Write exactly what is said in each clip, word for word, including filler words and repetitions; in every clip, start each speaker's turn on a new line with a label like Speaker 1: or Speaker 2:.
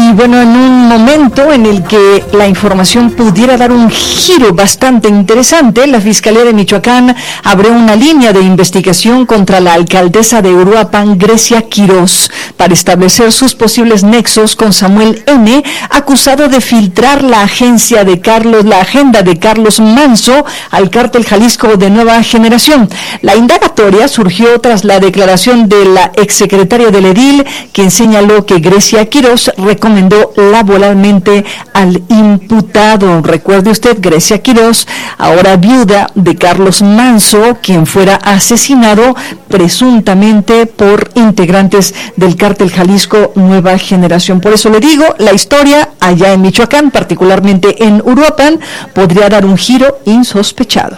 Speaker 1: Y bueno, en un momento en el que la información pudiera dar un giro bastante interesante, la Fiscalía de Michoacán abrió una línea de investigación contra la alcaldesa de Uruapan, Grecia Quirós, para establecer sus posibles nexos con Samuel N., acusado de filtrar la agencia de Carlos, la agenda de Carlos Manso al Cártel Jalisco de Nueva Generación. La indagatoria surgió tras la declaración de la exsecretaria del edil, quien señaló que Grecia Quirós recomendó laboralmente al imputado. Recuerde usted, Grecia Quirós, ahora viuda de Carlos Manso, quien fuera asesinado presuntamente por integrantes del Cártel Jalisco Nueva Generación. Por eso le digo, la historia allá en Michoacán, particularmente en Uruapan, podría dar un giro insospechado.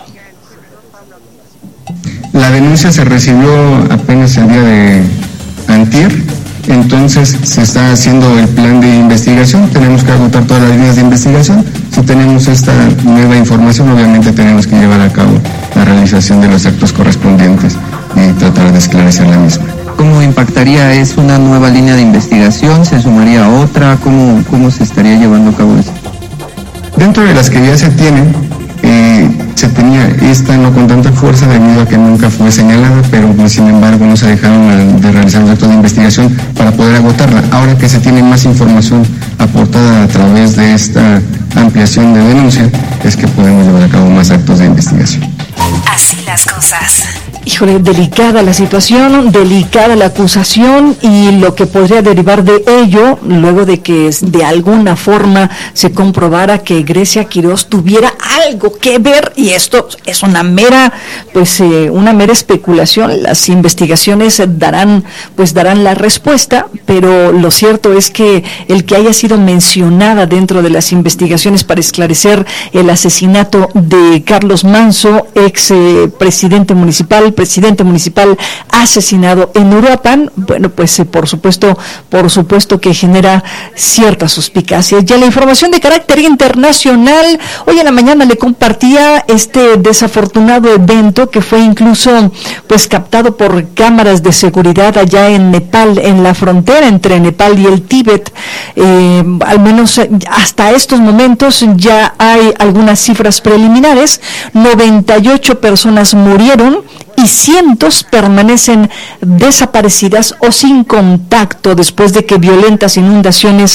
Speaker 2: La denuncia se recibió apenas el día de antier, entonces se está haciendo el plan de investigación, tenemos que agotar todas las líneas de investigación. Si tenemos esta nueva información, obviamente tenemos que llevar a cabo la realización de los actos correspondientes y tratar de esclarecer la misma.
Speaker 3: ¿Cómo impactaría? ¿Es una nueva línea de investigación? ¿Se sumaría a otra? ¿Cómo, cómo se estaría llevando a cabo eso?
Speaker 2: Dentro de las que ya se tienen, eh, se tenía esta no con tanta fuerza debido a que nunca fue señalada, pero pues, sin embargo no se dejaron de realizar los actos de investigación para poder agotarla. Ahora que se tiene más información aportada a través de esta ampliación de denuncia, es que podemos llevar a cabo más actos de investigación.
Speaker 4: Así las cosas.
Speaker 1: Híjole, delicada la situación, delicada la acusación y lo que podría derivar de ello, luego de que de alguna forma se comprobara que Grecia Quirós tuviera algo que ver, y esto es una mera, pues eh, una mera especulación. Las investigaciones darán, pues darán la respuesta, pero lo cierto es que el que haya sido mencionada dentro de las investigaciones para esclarecer el asesinato de Carlos Manso, ex eh, presidente municipal, presidente municipal asesinado en Uruapan, bueno, pues eh, por supuesto, por supuesto que genera ciertas suspicacias. Ya la información de carácter internacional, hoy en la mañana le compartía este desafortunado evento que fue incluso pues captado por cámaras de seguridad allá en Nepal, en la frontera entre Nepal y el Tíbet. Eh, al menos hasta estos momentos ya hay algunas cifras preliminares. noventa y ocho personas murieron y cientos permanecen desaparecidas o sin contacto después de que violentas inundaciones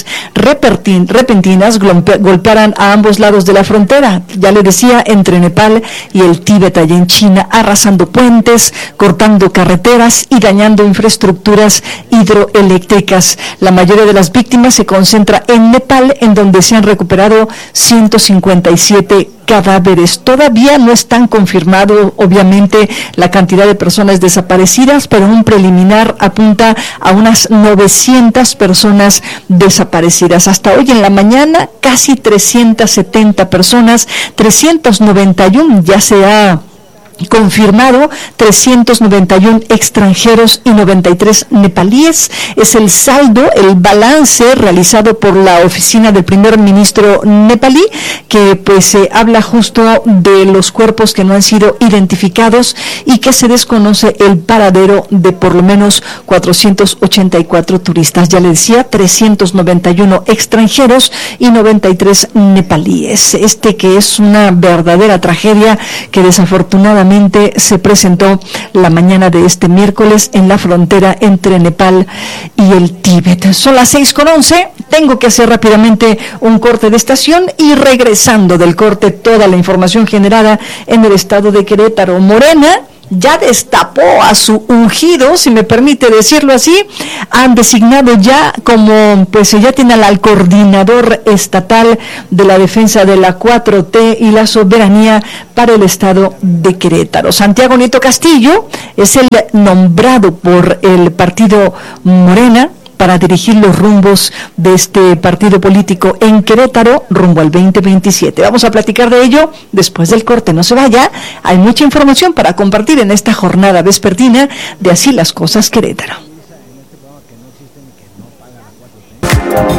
Speaker 1: repentinas golpearan a ambos lados de la frontera, ya le decía, entre Nepal y el Tíbet, allá en China, arrasando puentes, cortando carreteras y dañando infraestructuras hidroeléctricas. La mayoría de las víctimas se concentra en Nepal, en donde se han recuperado ciento cincuenta y siete cadáveres. Todavía no están confirmados, obviamente, la cantidad de personas desaparecidas, pero un preliminar apunta a unas novecientas personas desaparecidas. Hasta hoy en la mañana, casi trescientas setenta personas, trescientos noventa y uno ya se ha confirmado, trescientos noventa y uno extranjeros y noventa y tres nepalíes. Es el saldo, el balance realizado por la oficina del primer ministro nepalí, que pues eh, habla justo de los cuerpos que no han sido identificados y que se desconoce el paradero de por lo menos cuatrocientos ochenta y cuatro turistas. Ya le decía, trescientos noventa y uno extranjeros y noventa y tres nepalíes. Este que es una verdadera tragedia que desafortunadamente se presentó la mañana de este miércoles en la frontera entre Nepal y el Tíbet. Son las seis con once, tengo que hacer rápidamente un corte de estación y regresando del corte toda la información generada en el estado de Querétaro. Morena ya destapó a su ungido, si me permite decirlo así. Han designado ya como, pues ya tienen al coordinador estatal de la defensa de la cuatro T y la soberanía para el estado de Querétaro. Santiago Nieto Castillo es el nombrado por el partido Morena para dirigir los rumbos de este partido político en Querétaro rumbo al veinte veintisiete. Vamos a platicar de ello después del corte. No se vaya, hay mucha información para compartir en esta jornada vespertina de Así las Cosas Querétaro.